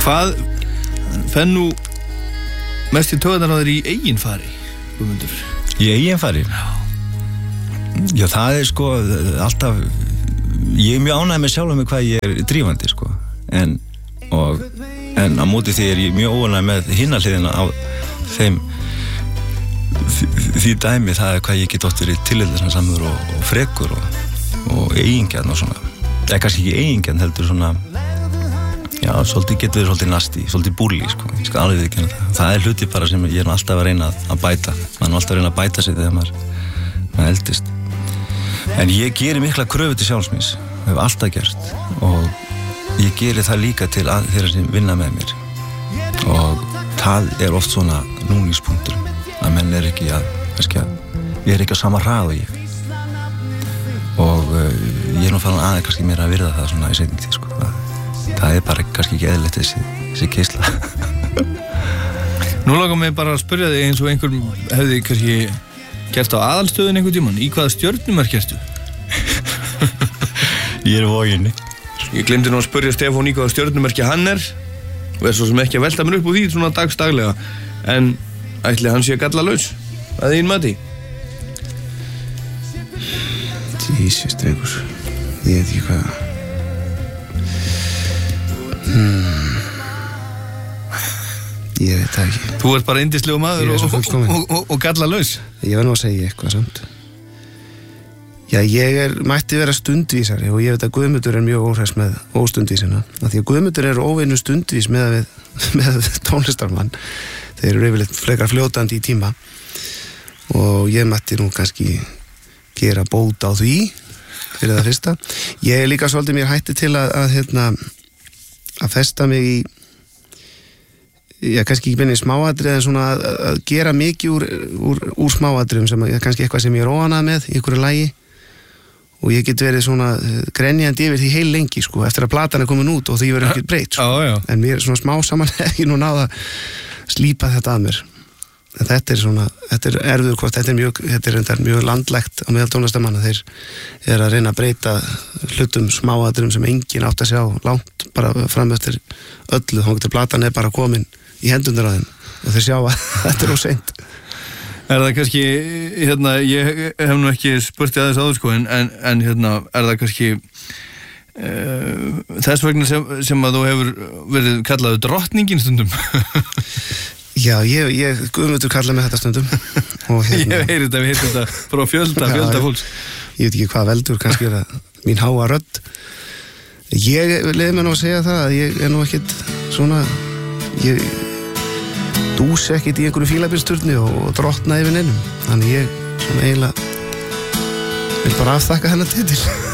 Hvað fenn nú mest í taugarnar á þér í eigin fari, Guðmundur? Í eigin fari? Já, það sko alltaf, ég mjög ánægð með sjálfum mig hvað ég drífandi sko, en á móti því ég mjög óánægð með hinna hliðina á þeim því dæmi, það hvað ég get oft verið tilhliðarsamur og frekur og eigingjarn og svona, eða kannski ekki eigingjarn heldur svona, já, svolítið getur verið svolítið nasti, svolítið búli sko, ég skal alveg ekki það hluti bara sem ég alltaf að reyna að bæta, maður alltaf að reyna að bæta sig þegar maður eldist, en ég geri mikla kröfu til sjálfsmins, hef alltaf gert og ég geri það líka til þeirra sem vinna með mér og það oft svona núningspunktur að menn ekki ég ekki á sama hrað og ég og ég nú farin aðeins kannski meira að virða það svona í seinni tíð sko, það bara kannski ekki eðlilegt þessi keisla. Nú langar mig bara að spyrja þig eins og einhver hefði kannski gert á aðalstöðun einhvern tímann, í hvaða stjörnumerki ertu? Ég Voginni. Ég glemdi nú að spyrja Stefán í hvaða stjörnumerki hann og svo sem ekki að velta mér upp úr því svona dagstaglega, en ætli hann sé gallalaus að þín mati? Jesus, drengur, ég veit ekki hvað ég veit það ekki. Þú ert bara yndislegu maður og gallalaus. Ég var nú að segja eitthvað samt. Já, ég mætti vera stundvísari og ég veit að Guðmundur mjög óhress með óstundvísina, af því að Guðmundur óvinnu stundvís með tónlistarmann. Þeir eru yfirleitt frekar fljótandi í tíma og ég mætti nú kannski gera bót á því fyrir það fyrsta. Ég líka svolítið mér hætti til að festa mig í, já, kannski ekki minni smáatrið, en svona að gera mikið úr smáatriðum sem kannski eitthvað sem ég óánað með í einhverju lagi, og ég get verið svona grenjandi yfir því heil lengi sko, eftir að platan komin út og því verið ekkert breytt sko. En mér svona smá saman ekki nú náða slípa þetta að mér. En þetta svona, þetta erfiður hvort, þetta mjög landlægt á meðal tónlistarmanna, þeir að reyna að breyta hlutum smáatriðum sem enginn átt að sjá langt bara fram eftir öllu, þá getur platan bara komin í hendurnar á þeim og þeir sjá að þetta of seint. Það kannski, ég hef nú ekki spurt aðeins áður sko, en það kannski þess vegna sem að þú hefur verið kallaður drottningin stundum? Já, Guðmundur kallaði mig þetta stundum. Og ég heyri þetta frá fjölda fólks. Ég veit ekki hvað veldur, kannski það mín háa rödd. Ég leiði mér nú að segja það að ég nú ekkit svona, ég dúsi ekkit í einhverju fílabílsturni og drottna yfir neinum, þannig ég svona eiginlega vil bara afþakka hennar titil.